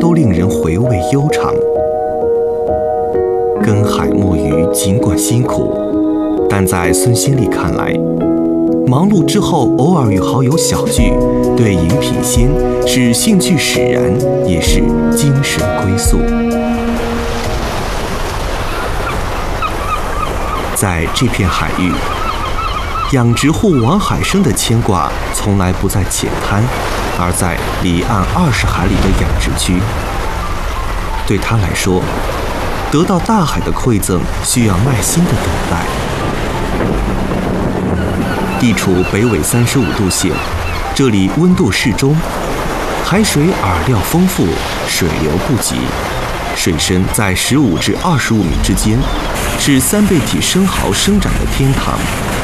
都令人回味悠长。跟海摸鱼尽管辛苦，但在孙新丽看来，忙碌之后偶尔与好友小聚，对饮品鲜是兴趣使然，也是精神归宿。在这片海域，养殖户王海生的牵挂从来不在浅滩，而在离岸20海里的养殖区。对他来说，得到大海的馈赠需要耐心的等待。地处北纬35度线，这里温度适中，海水饵料丰富，水流不急，水深在15至25米之间，是三倍体生蚝生长的天堂。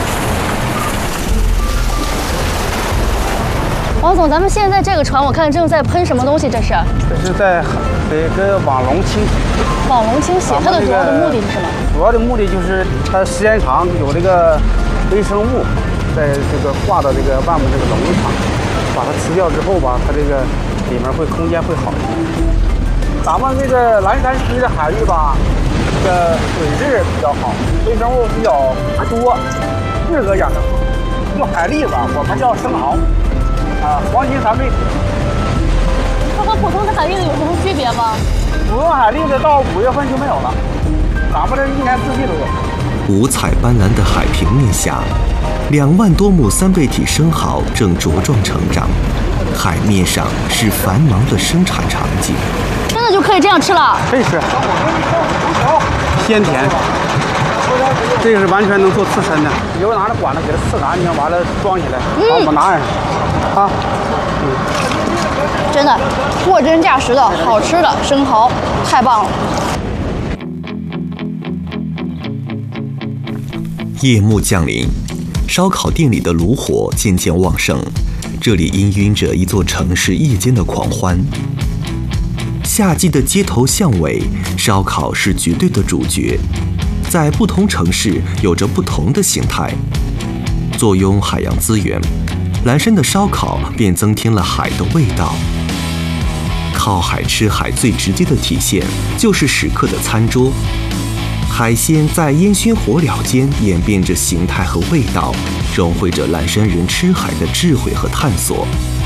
王总，咱们现在这个船，我看正在喷什么东西？这是？ 这是在这个网笼清洗。 网笼清洗，它的主要的目的是什么？ 主要的目的就是它时间长有这个微生物在这个挂到这个外面这个笼子上，把它吃掉之后吧，它这个里面空间会好一些。咱们这个蓝山区的海域吧，这个水质比较好，微生物比较多，适合养殖。用海蛎子，我们叫生蚝。黄金3倍体， 它和普通的海蛎子有什么区别吗？ 普通海蛎子到5月份就没有了，咱们这一年四季都有。 五彩斑斓的海平面下，2万多亩三倍体生蚝正茁壮成长，海面上是繁忙的生产场景。 真的就可以这样吃了？ 可以吃，鲜甜。这个是完全能做刺身的，以后拿着管子给它刺干净，完了装起来，把我们拿上啊。 真的货真价实的好吃的生蚝，太棒了！ 夜幕降临，烧烤店里的炉火渐渐旺盛，这里氤氲着一座城市夜间的狂欢。夏季的街头巷尾，烧烤是绝对的主角。在不同城市有着不同的形态。坐拥海洋资源，蓝山的烧烤便增添了海的味道。靠海吃海最直接的体现就是食客的餐桌，海鲜在烟熏火燎间演变着形态和味道，融汇着蓝山人吃海的智慧和探索。